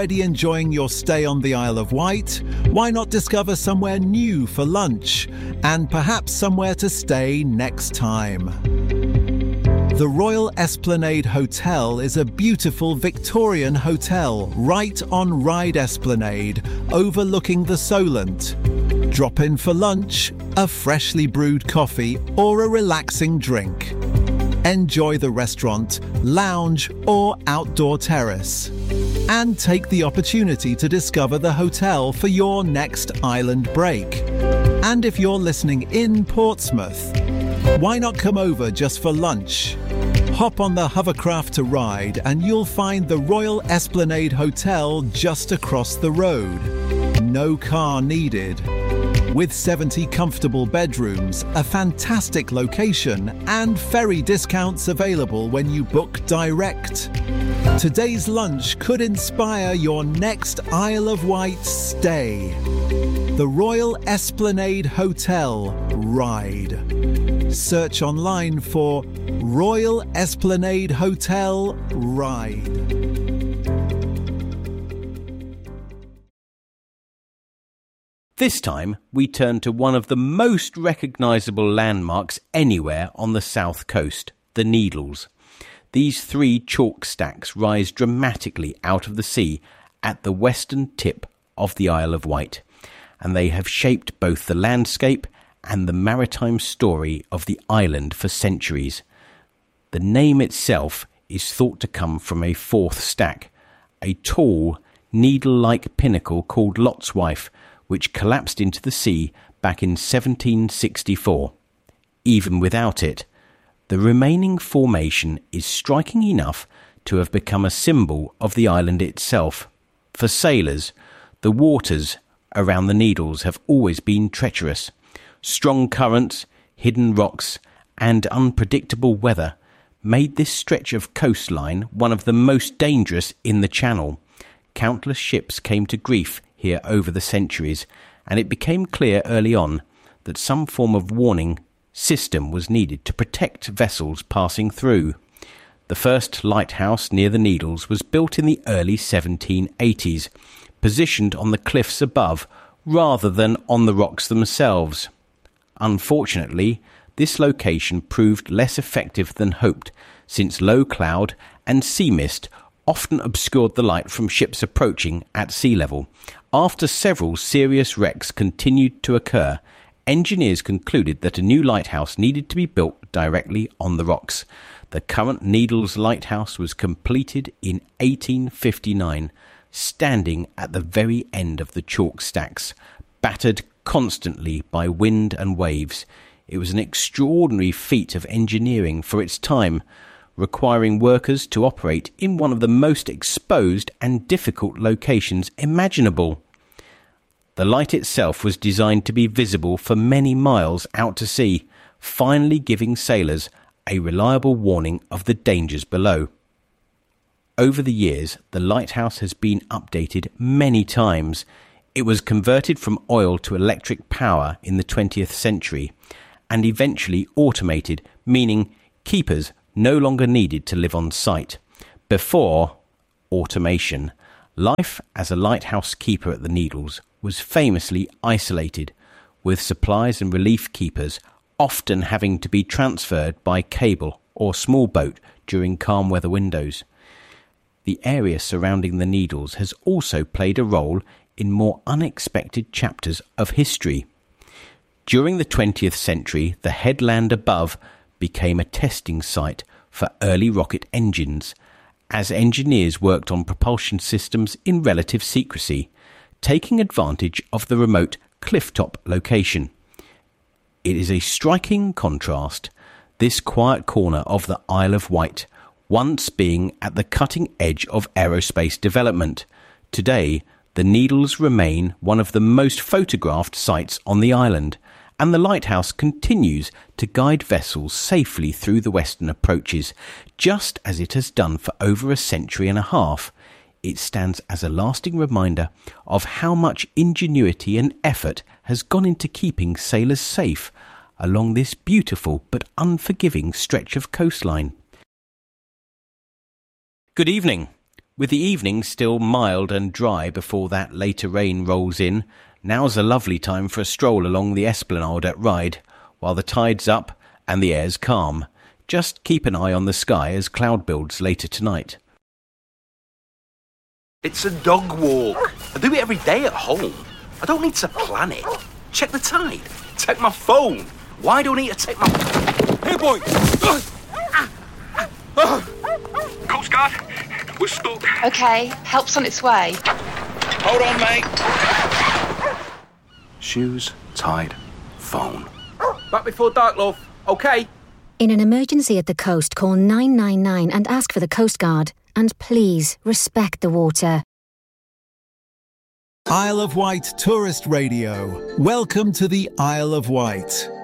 already enjoying your stay on the Isle of Wight? Why not discover somewhere new for lunch and perhaps somewhere to stay next time? The Royal Esplanade Hotel is a beautiful Victorian hotel right on Ryde Esplanade, overlooking the Solent. Drop in for lunch, a freshly brewed coffee or a relaxing drink. Enjoy the restaurant, lounge or outdoor terrace. And take the opportunity to discover the hotel for your next island break. And if you're listening in Portsmouth, why not come over just for lunch? Hop on the hovercraft to Ryde and you'll find the Royal Esplanade Hotel just across the road. No car needed. With 70 comfortable bedrooms, a fantastic location, and ferry discounts available when you book direct. Today's lunch could inspire your next Isle of Wight stay. The Royal Esplanade Hotel, Ryde. Search online for Royal Esplanade Hotel, Ryde. This time, we turn to one of the most recognisable landmarks anywhere on the south coast, the Needles. These three chalk stacks rise dramatically out of the sea at the western tip of the Isle of Wight, and they have shaped both the landscape and the maritime story of the island for centuries. The name itself is thought to come from a fourth stack, a tall, needle-like pinnacle called Lot's Wife, which collapsed into the sea back in 1764. Even without it, the remaining formation is striking enough to have become a symbol of the island itself. For sailors, the waters around the Needles have always been treacherous. Strong currents, hidden rocks, and unpredictable weather made this stretch of coastline one of the most dangerous in the Channel. Countless ships came to grief here over the centuries, and it became clear early on that some form of warning system was needed to protect vessels passing through. The first lighthouse near the Needles was built in the early 1780s, positioned on the cliffs above rather than on the rocks themselves. Unfortunately, this location proved less effective than hoped, since low cloud and sea mist often obscured the light from ships approaching at sea level. After several serious wrecks continued to occur, engineers concluded that a new lighthouse needed to be built directly on the rocks. The current Needles Lighthouse was completed in 1859, standing at the very end of the chalk stacks, battered constantly by wind and waves. It was an extraordinary feat of engineering for its time, requiring workers to operate in one of the most exposed and difficult locations imaginable. The light itself was designed to be visible for many miles out to sea, finally giving sailors a reliable warning of the dangers below. Over the years, the lighthouse has been updated many times. It was converted from oil to electric power in the 20th century and eventually automated, meaning keepers no longer needed to live on site. Before automation, life as a lighthouse keeper at the Needles was famously isolated, with supplies and relief keepers often having to be transferred by cable or small boat during calm weather windows. The area surrounding the Needles has also played a role in more unexpected chapters of history. During the 20th century, the headland above became a testing site for early rocket engines, as engineers worked on propulsion systems in relative secrecy, taking advantage of the remote clifftop location. It is a striking contrast, this quiet corner of the Isle of Wight, once being at the cutting edge of aerospace development. Today, the Needles remain one of the most photographed sites on the island, and the lighthouse continues to guide vessels safely through the western approaches, just as it has done for over a century and a half. It stands as a lasting reminder of how much ingenuity and effort has gone into keeping sailors safe along this beautiful but unforgiving stretch of coastline. Good evening. With the evening still mild and dry before that later rain rolls in, now's a lovely time for a stroll along the esplanade at Ryde, while the tide's up and the air's calm. Just keep an eye on the sky as cloud builds later tonight. It's a dog walk. I do it every day at home. I don't need to plan it. Check the tide. Take my phone. Why do I need to take my... Hey, boy! Coast Guard, we're stuck. OK, help's on its way. Hold on, mate. Shoes, tide, phone. Back before dark, love. OK? In an emergency at the coast, call 999 and ask for the Coast Guard. And please, respect the water. Isle of Wight Tourist Radio. Welcome to the Isle of Wight.